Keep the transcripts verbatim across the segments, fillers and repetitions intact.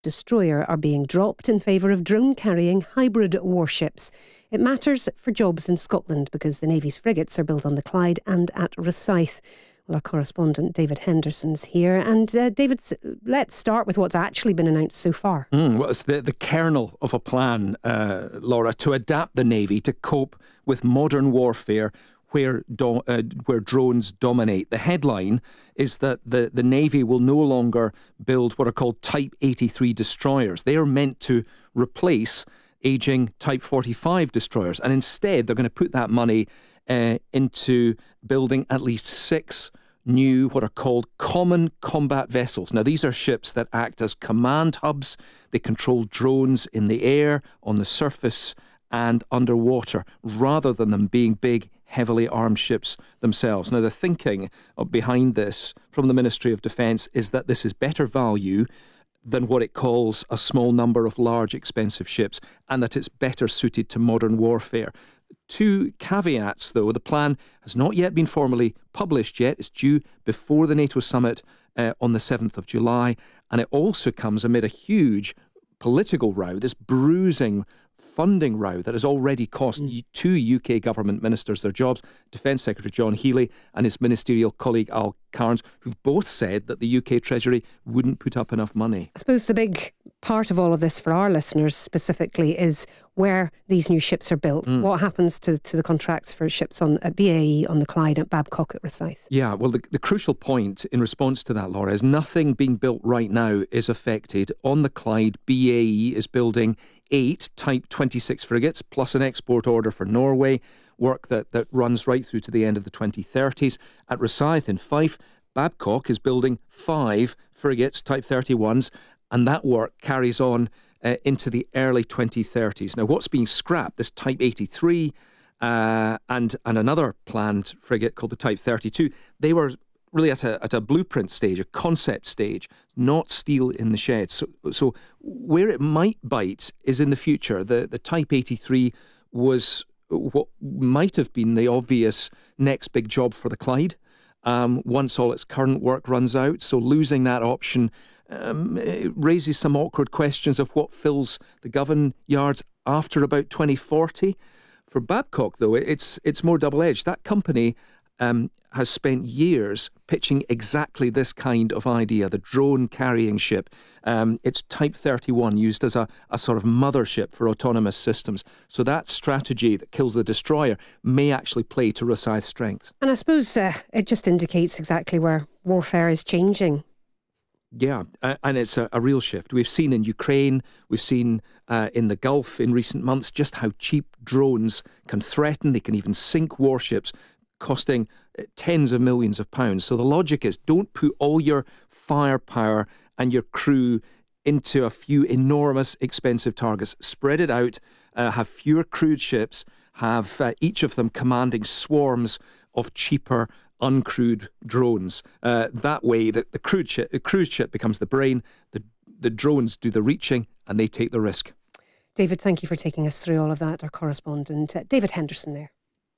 destroyer are being dropped in favour of drone-carrying hybrid warships. It matters for jobs in Scotland because the Navy's frigates are built on the Clyde and at Rosyth. Well, our correspondent David Henderson's here. And uh, David, let's start with what's actually been announced so far. Mm, well, it's the, the kernel of a plan, uh, Laura, to adapt the Navy to cope with modern warfare where do, uh, where drones dominate. The headline is that the, the Navy will no longer build what are called Type eighty-three destroyers. They are meant to replace ageing Type forty-five destroyers, and instead they're going to put that money uh, into building at least six new what are called common combat vessels. Now, these are ships that act as command hubs. They control drones in the air, on the surface and underwater, rather than them being big, heavily armed ships themselves. Now, the thinking behind this from the Ministry of Defence is that this is better value than what it calls a small number of large, expensive ships, and that it's better suited to modern warfare. Two caveats, though. The plan has not yet been formally published yet. It's due before the NATO summit uh, on the seventh of July, and it also comes amid a huge political row, this bruising funding row that has already cost mm. two U K government ministers their jobs, Defence Secretary John Healey and his ministerial colleague Al Cairns, who've both said that the U K Treasury wouldn't put up enough money. I suppose the big part of all of this for our listeners specifically is where these new ships are built. Mm. What happens to, to the contracts for ships on at B A E, on the Clyde, at Babcock, at Rosyth? Yeah, well, the, the crucial point in response to that, Laura, is nothing being built right now is affected. On the Clyde, B A E is building eight Type twenty-six frigates, plus an export order for Norway, work that, that runs right through to the end of the twenty thirties. At Rosyth in Fife, Babcock is building five frigates, Type thirty-ones, and that work carries on uh, into the early twenty thirties. Now, what's being scrapped, this Type eighty-three uh, and, and another planned frigate called the Type thirty-two, they were really at a at a blueprint stage, a concept stage, not steel in the shed. So, so where it might bite is in the future. The, the Type eighty-three was what might have been the obvious next big job for the Clyde um, once all its current work runs out. So losing that option um, it raises some awkward questions of what fills the Govan yards after about twenty forty. For Babcock, though, it's it's more double-edged. That company Um, has spent years pitching exactly this kind of idea, the drone-carrying ship. Um, it's Type thirty-one, used as a, a sort of mothership for autonomous systems. So that strategy that kills the destroyer may actually play to Rosyth's strengths. And I suppose uh, it just indicates exactly where warfare is changing. Yeah, uh, and it's a, a real shift. We've seen in Ukraine, we've seen uh, in the Gulf in recent months just how cheap drones can threaten. They can even sink warships, costing tens of millions of pounds. So the logic is, don't put all your firepower and your crew into a few enormous expensive targets. Spread it out, uh, have fewer crewed ships, have uh, each of them commanding swarms of cheaper uncrewed drones. Uh, that way the, the crewed ship, the cruise ship becomes the brain, the, the drones do the reaching, and they take the risk. David, thank you for taking us through all of that. Our correspondent, uh, David Henderson there.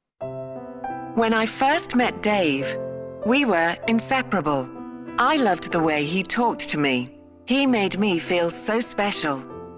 When I first met Dave, we were inseparable. I loved the way he talked to me. He made me feel so special.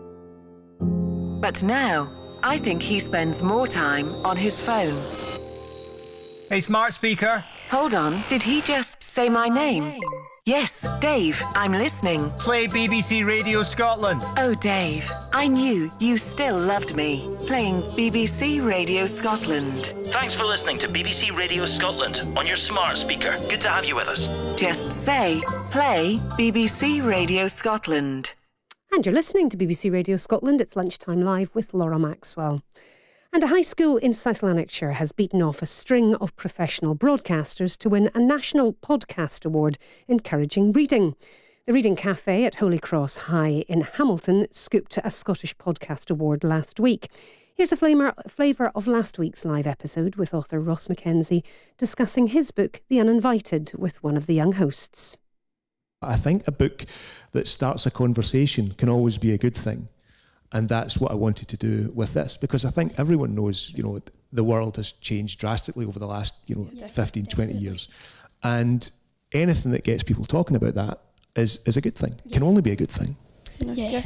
But now, I think he spends more time on his phone. Hey, smart speaker. Hold on, did he just say my name? Yes, Dave, I'm listening. Play B B C Radio Scotland. Oh, Dave, I knew you still loved me. Playing B B C Radio Scotland. Thanks for listening to B B C Radio Scotland on your smart speaker. Good to have you with us. Just say, play B B C Radio Scotland. And you're listening to B B C Radio Scotland. It's Lunchtime Live with Laura Maxwell. And a high school in South Lanarkshire has beaten off a string of professional broadcasters to win a National Podcast Award encouraging reading. The Reading Cafe at Holy Cross High in Hamilton scooped a Scottish Podcast Award last week. Here's a flavour of last week's live episode with author Ross Mackenzie discussing his book, The Uninvited, with one of the young hosts. I think a book that starts a conversation can always be a good thing. And that's what I wanted to do with this, because I think everyone knows, you know, the world has changed drastically over the last, you know, yeah, fifteen, twenty definitely. Years. And anything that gets people talking about that is, is a good thing. It can only be a good thing. you know, Yeah. get